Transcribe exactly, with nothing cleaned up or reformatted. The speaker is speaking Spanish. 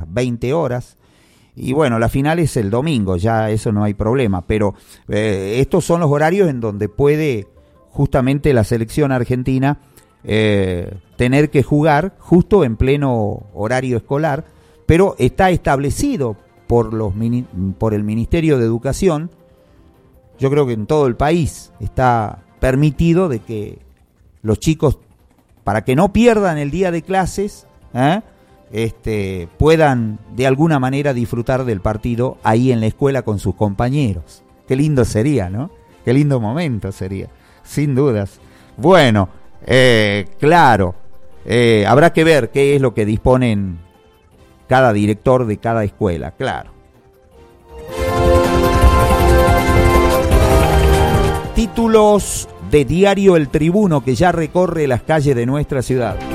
veinte horas. Y bueno, la final es el domingo, ya eso no hay problema, pero eh, estos son los horarios en donde puede justamente la selección argentina eh, tener que jugar justo en pleno horario escolar, pero está establecido por, los, por el Ministerio de Educación. Yo creo que en todo el país está permitido de que los chicos, para que no pierdan el día de clases, ¿eh? Este, puedan de alguna manera disfrutar del partido ahí en la escuela con sus compañeros. Qué lindo sería, ¿no? Qué lindo momento sería, sin dudas. Bueno, eh, claro, eh, habrá que ver qué es lo que disponen cada director de cada escuela, claro. Títulos de Diario El Tribuno, que ya recorre las calles de nuestra ciudad.